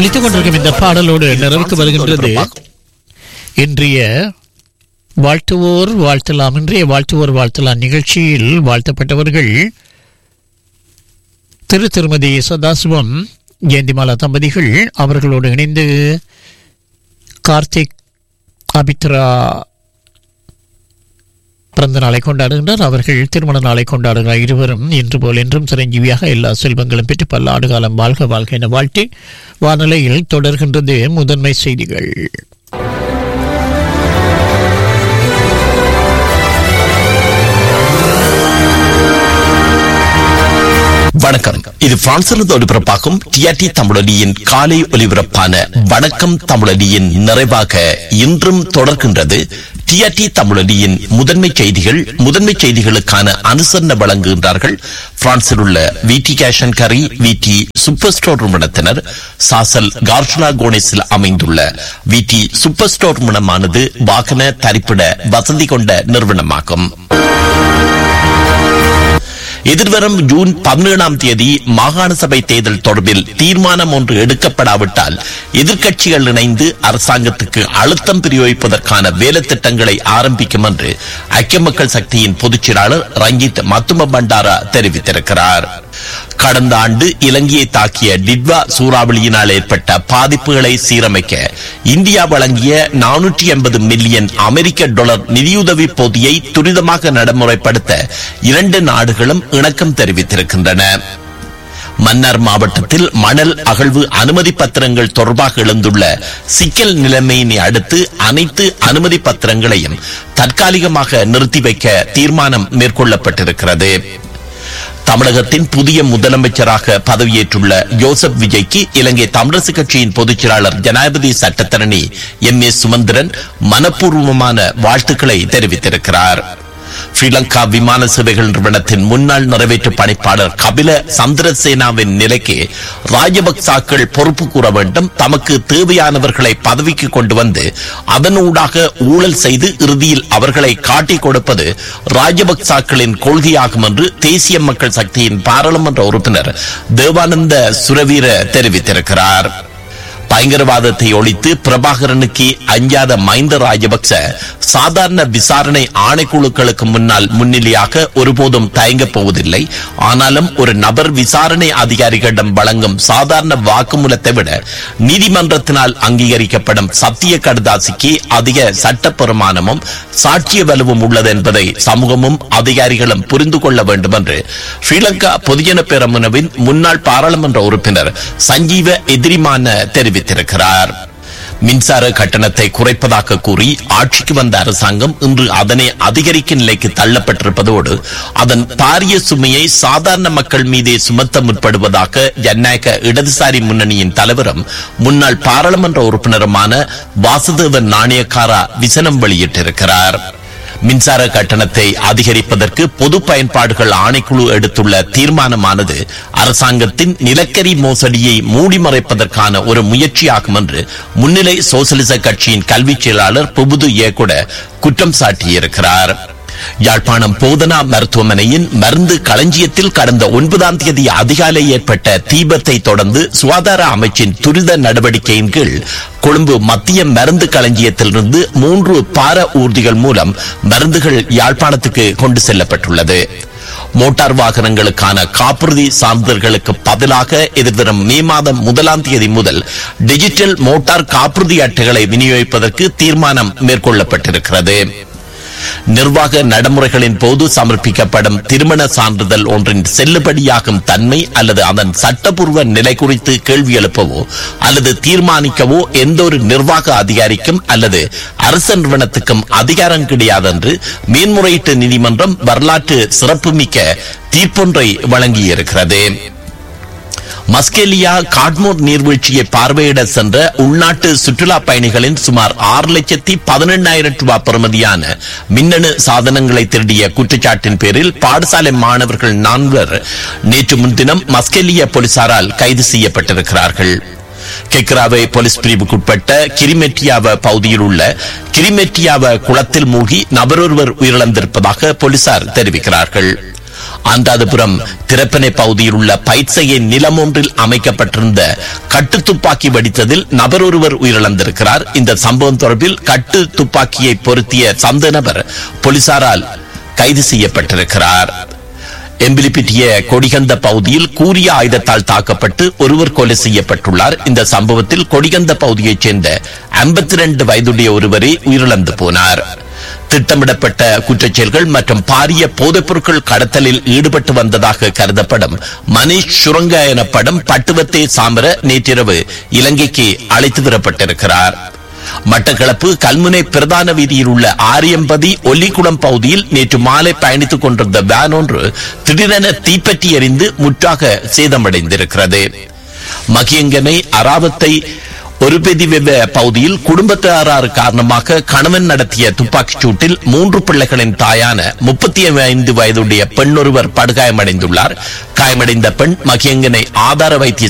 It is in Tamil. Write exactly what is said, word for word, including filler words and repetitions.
ஒலித்துக் கொண்டிருக்கும் இந்த பாடலோடு நிறைவுக்கு வருகின்றது இன்றைய வாழ்த்துவோர் வாழ்த்தலாம். இன்றைய வாழ்த்துவோர் வாழ்த்தலாம் நிகழ்ச்சியில் வாழ்த்தப்பட்டவர்கள் திரு திருமதி சதாசிவம் ஜெயந்திமாலா தம்பதிகள். அவர்களோடு இணைந்து கார்த்திக் அபித்ரா பிறந்த நாளை கொண்டாடுகின்றார். அவர்கள் திருமண நாளை கொண்டாடுகிறார். இருவரும் இன்று போல் என்றும் சிரஞ்சீவியாக எல்லா செல்வங்களும் பெற்று பல ஆண்டு காலம் வாழ்க வாழ்க என வாழ்த்தி வானிலையில் தொடர்கின்றது முதன்மை செய்திகள். வணக்கம். இது பிரான்சிலிருந்து ஒலிபரப்பாகும் டிஆர்டி தமிழொலியின் காலை ஒலிபரப்பான வணக்கம் தமிழொலியின் நிறைவாக இன்றும் தொடர்கின்றது டிஆர்டி தமிழொலியின் முதன்மை செய்திகள். முதன்மை செய்திகளுக்கான அனுசரணை வழங்குகின்றார்கள் பிரான்சில் உள்ள விடி கேஷன் கரி விடி சூப்பர் ஸ்டோர் நிறுவனத்தினர். சாசல் கார்ஷனா கோனேஸில் அமைந்துள்ள விடி சூப்பர் ஸ்டோர் நிறுவனமானது வாகன தரிப்பிட வசதி கொண்ட நிறுவனமாகும். எதிர்வரும் ஜூன் பதினேழாம் தேதி மாகாண சபை தேர்தல் தொடர்பில் தீர்மானம் ஒன்று எடுக்கப்படாவிட்டால் எதிர்க்கட்சிகள் இணைந்து அரசாங்கத்துக்கு அழுத்தம் பிரயோகிப்பதற்கான வேலை திட்டங்களை ஆரம்பிக்கும் என்று ஐக்கிய மக்கள் சக்தியின் பொதுச் செயலாளர் ரஞ்சித் மத்தும பண்டாரா தெரிவித்திருக்கிறார். கடந்த ஆண்டு இலங்கையை தாக்கிய டிட்வா சூறாவளியினால் ஏற்பட்ட பாதிப்புகளை சீரமைக்க இந்தியா வழங்கிய நானூற்றி எண்பது மில்லியன் அமெரிக்க டாலர் நிதியுதவி பொதியை துரிதமாக நடைமுறைப்படுத்த இரண்டு நாடுகளும் இணக்கம் தெரிவித்திருக்கின்றன. மன்னார் மாவட்டத்தில் மணல் அகழ்வு அனுமதி பத்திரங்கள் தொடர்பாக எழுந்துள்ள சிக்கல் நிலைமையினை அடுத்து அனைத்து அனுமதி பத்திரங்களையும் தற்காலிகமாக நிறுத்தி வைக்க தீர்மானம் மேற்கொள்ளப்பட்டிருக்கிறது. தமிழகத்தின் புதிய முதலமைச்சராக பதவியேற்றுள்ள ஜோசப் விஜய்க்கு இலங்கை தமிழரசு கட்சியின் பொதுச் செயலாளர் ஜனாதிபதி சட்டத்தரணி எம் ஏ சுமந்திரன் மனப்பூர்வமான வாழ்த்துக்களை தெரிவித்திருக்கிறார். ஸ்ரீலங்கா விமான சேவைகள் நிறுவனத்தின் முன்னாள் நிறைவேற்று பணிப்பாளர் கபில சந்திரசேனாவின் நிலைக்கு ராஜபக்சாக்கள் பொறுப்பு கூற வேண்டும். தமக்கு தேவையானவர்களை பதவிக்கு கொண்டு வந்து அதனூடாக ஊழல் செய்து இறுதியில் அவர்களை காட்டிக் கொடுப்பது ராஜபக்சாக்களின் கொள்கையாகும் என்று தேசிய மக்கள் சக்தியின் பாராளுமன்ற உறுப்பினர் தேவானந்த சுரவீர தெரிவித்திருக்கிறார். பயங்கரவாதத்தை ஒழித்து பிரபாகரனுக்கு அஞ்சாத மஹிந்த ராஜபக்ச சாதாரண விசாரணை ஆணைக்குழுக்களுக்கு முன்னால் முன்னிலையாக ஒருபோதும் தயங்கப் போவதில்லை. ஆனாலும் ஒரு நபர் விசாரணை அதிகாரிகளிடம் வழங்கும் சாதாரண வாக்குமூலத்தை விட நீதிமன்றத்தினால் அங்கீகரிக்கப்படும் சத்திய கடதாசிக்கு அதிக சட்ட பெருமானமும் சாட்சிய வலுவும் உள்ளது என்பதை சமூகமும் அதிகாரிகளும் புரிந்து கொள்ள வேண்டும் என்று ஸ்ரீலங்கா பொதுஜன பெரமுனவின் முன்னாள் பாராளுமன்ற உறுப்பினர் சஞ்சீவ எதிரிமான தெரிவித்தார். மின்சார கட்டணத்தை குறைப்பதாக கூறி ஆட்சிக்கு வந்த அரசாங்கம் இன்று அதனை அதிகரிக்கும் நிலைக்கு தள்ளப்பட்டிருப்பதோடு அதன் பாரிய சுமையை சாதாரண மக்கள் மீதே சுமத்த முற்படுவதாக ஜனநாயக இடதுசாரி முன்னணியின் தலைவரும் முன்னாள் பாராளுமன்ற உறுப்பினருமான வாசுதேவன் நாணயக்காரா விசனம் வெளியிட்டிருக்கிறார். மின்சார கட்டணத்தை அதிகரிப்பதற்கு பொது பயன்பாடுகள் ஆணைக்குழு எடுத்துள்ள தீர்மானமானது அரசாங்கத்தின் நிலக்கரி மோசடியை மூடி மறைப்பதற்கான ஒரு முயற்சியாகும் என்று முன்னிலை சோசலிச கட்சியின் கல்வி செயலாளர் புபுது ஏகுட குற்றம் சாட்டியிருக்கிறார். யாழ்ப்பாணம் போதனா மருத்துவமனையின் மருந்து களஞ்சியத்தில் கடந்த ஒன்பதாம் தேதி அதிகாலை ஏற்பட்ட தீபத்தை தொடர்ந்து சுகாதார அமைச்சின் துரித நடவடிக்கையின் கீழ் கொழும்பு மத்திய மருந்து களஞ்சியத்திலிருந்து மூன்று பார ஊர்திகள் மூலம் மருந்துகள் யாழ்ப்பாணத்துக்கு கொண்டு செல்லப்பட்டுள்ளது. மோட்டார் வாகனங்களுக்கான காப்புறுதி சான்றிதழ்களுக்கு பதிலாக எதிர்வரும் மே மாதம் முதலாம் தேதி முதல் டிஜிட்டல் மோட்டார் காப்புறுதி அட்டைகளை விநியோகிப்பதற்கு தீர்மானம் மேற்கொள்ளப்பட்டிருக்கிறது. நிர்வாக நடைமுறைகளின் போது சமர்ப்பிக்கப்படும் திருமண சான்றிதழ் ஒன்றின் செல்லுபடியாகும் தன்மை அல்லது அதன் சட்டப்பூர்வ நிலை குறித்து கேள்வி எழுப்பவோ அல்லது தீர்மானிக்கவோ எந்த ஒரு நிர்வாக அதிகாரிக்கும் அல்லது அரசு நிறுவனத்துக்கும் அதிகாரம் கிடையாது என்று மேன்முறையீட்டு நீதிமன்றம் வரலாற்று சிறப்புமிக்க தீர்ப்பொன்றை வழங்கியிருக்கிறது. மஸ்கெலியா காட்மோர் நீர்வீழ்ச்சியை பார்வையிட சென்ற உள்நாட்டு சுற்றுலா பயணிகளின் சுமார் ஆறு லட்சத்தி பதினெண்ணாயிரம் ரூபாய் பெறுமதியான மின்னணு சாதனங்களை திருடிய குற்றச்சாட்டின் பேரில் பாடசாலை மாணவர்கள் நான்கு நேற்று முன்தினம் மஸ்கெலியா போலீசாரால் கைது செய்யப்பட்டிருக்கிறார்கள். கெக்ராவை போலீஸ் பிரிவுக்குட்பட்ட கிரிமெட்டியாவ பகுதியில் உள்ள கிரிமெட்டியாவ குளத்தில் மூழ்கி நபரொருவர் உயிரிழந்திருப்பதாக போலீசார் தெரிவிக்கிறார்கள். அந்தாதிபுரம் திரப்பனை பகுதியில் உள்ள பைட்சையை நிலம் ஒன்றில் அமைக்கப்பட்டிருந்த கட்டு துப்பாக்கி வெடித்ததில் நபர் ஒருவர் உயிரிழந்திருக்கிறார். இந்த சம்பவம் தொடர்பில் கட்டு துப்பாக்கியை பொருத்திய சந்த நபர் போலீசாரால் கைது செய்யப்பட்டிருக்கிறார். எம்பிலிப்பிட்டிய கொடிகந்த பகுதியில் கூரிய ஆயுதத்தால் தாக்கப்பட்டு ஒருவர் கொலை செய்யப்பட்டுள்ளார். இந்த சம்பவத்தில் கொடிகந்த பகுதியைச் சேர்ந்த ஐம்பத்தி இரண்டு வயதுடைய ஒருவரே உயிரிழந்து போனார். திட்டமிடப்பட்ட குற்றச்செயல்கள் மற்றும் பாரிய போதைப் பொருட்கள் கடத்தலில் ஈடுபட்டு வந்ததாக கருதப்படும் மனிஷ் சுரங்க எனப்படும் பட்டுவத்தே சாமர நேற்றிரவு இலங்கைக்கு அழைத்து வரப்பட்டிருக்கிறார். மட்டக்களப்பு கல்முனை பிரதான வீதியில் உள்ள ஆரியம்பதி ஒல்லிக்குளம் பகுதியில் நேற்று மாலை பயணித்துக் கொண்டிருந்த வேன் ஒன்று திடீரென தீப்பற்றி எறிந்து முற்றாக சேதமடைந்திருக்கிறது. மகியங்கனை அராவத்தை ஒரு பெதிவெவ பகுதியில் குடும்பத்தாராறு காரணமாக கணவன் நடத்திய துப்பாக்கிச் சூட்டில் மூன்று பிள்ளைகளின் தாயான முப்பத்தி ஐந்து வயதுடைய பெண் ஒருவர் படுகாயமடைந்துள்ளார். காயமடைந்த பெண் மகியங்கனை ஆதார வைத்திய